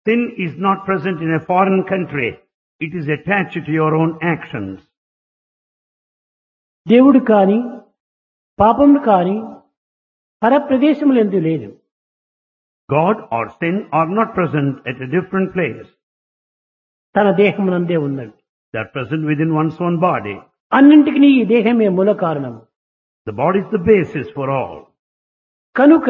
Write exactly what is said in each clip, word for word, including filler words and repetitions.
Sin is not present in a foreign country. It is attached to your own actions. దేవుడు కాని పాపములు కాని పరప్రదేశములందు లేదు. God or sin are not present at a different place. తన దేహమునందే ఉన్నది. They are present within one's own body. అన్నింటికి ఈ దేహమే మూల కారణము. The body is the basis for all. కనుక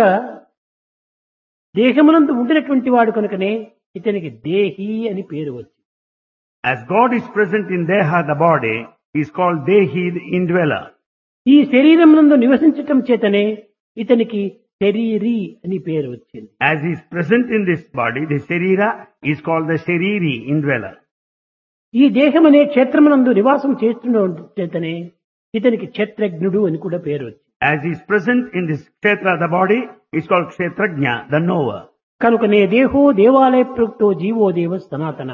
దేహమునందు ఉండినటువంటి వాడు కనుకనే ఇతనికి దేహి అని పేరు వచ్చింది. As God is present in Deha, the body, he is called Dehi, the indweller. ఈ శరీరమునందు నివసించటం చేతనే ఇతనికి శరీరి అని పేరు వచ్చింది. As he is present in this body, the Sharira is called the Shariri, indweller. ఈ దేహమనే క్షేత్రమునందు నివాసం చేస్తున్న చేతనే ఇతనికి క్షేత్రజ్ఞుడు అని కూడా పేరు వచ్చింది. As he is present in this Kshetra, the body, is called Kshetrajna, the knower. కనుకనే దేహో దేవాలయ ప్రయుక్తో జీవో దేవ సనాతన.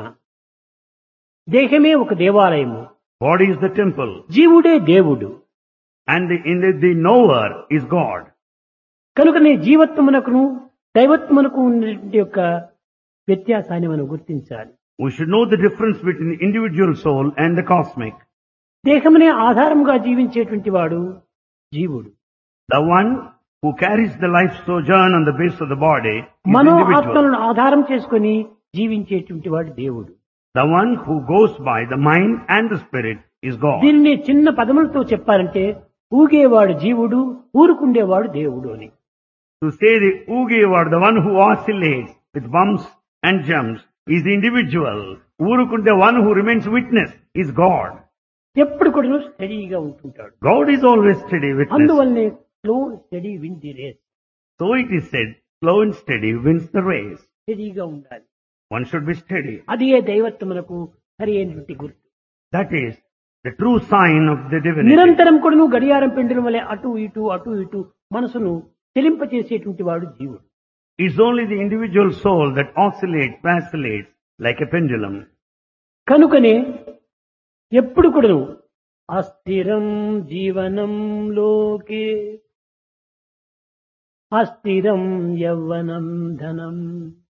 దేహమే ఒక దేవాలయము. Body is the temple. జీవుడే దేవుడు. And the, in the, the knower is God. కనుకనే జీవత్వమునకును దైవత్వమునకు ఉన్నటువంటి యొక్క వ్యత్యాసాన్ని మనం గుర్తించాలి. We should know the difference between the individual soul and the cosmic. దేహమునే ఆధారముగా జీవించేటువంటి వాడు జీవుడు. The one who carries the life sojourn on the base of the body is Mano individual. ఆత్మలను ఆధారం చేసుకొని జీవించేటువంటి వాడు దేవుడు. The one who goes by the mind and the spirit is God. దీనిని చిన్న పదములతో చెప్పాలంటే ఊగేవాడు జీవుడు, ఊరుకుండేవాడు దేవుడు అని. To say the Ugevard, the one who oscillates with bumps and jumps, is the individual. Urukunde, one who remains witness, is God. ఎప్పుడు కూడా స్టడీగా ఉంటుంటాడు. God is always steady witness. అందువల్లనే slow study win the race. So it is said, slow and steady wins the race. స్టడీగా ఉండాలి. One should be steady. అదే దైవత్వమునకు సరి అయినటువంటి గుర్తు. That is the true sign of the divinity. నిరంతరం కూడా గడియారం పెండలం వలె అటు ఇటు అటు ఇటు మనసును చెలింపచేసేటువంటి వాడు జీవుడు. It's only the individual soul that oscillates, vacillates like a pendulum. కనుకనే ఎప్పుడు కూడా అస్థిరం జీవనం లోకే అస్థిరం యవ్వనం ధనం